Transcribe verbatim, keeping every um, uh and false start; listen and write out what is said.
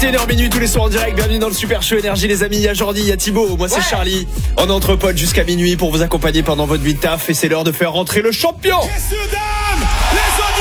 une heure minuit tous les soirs en direct, bienvenue dans le Super Show Énergie les amis, il y a Jordi, il y a Thibaut, moi c'est ouais. Charlie. On est entre potes jusqu'à minuit pour vous accompagner pendant votre vie de taf et c'est l'heure de faire rentrer le champion. Messieurs, dames, les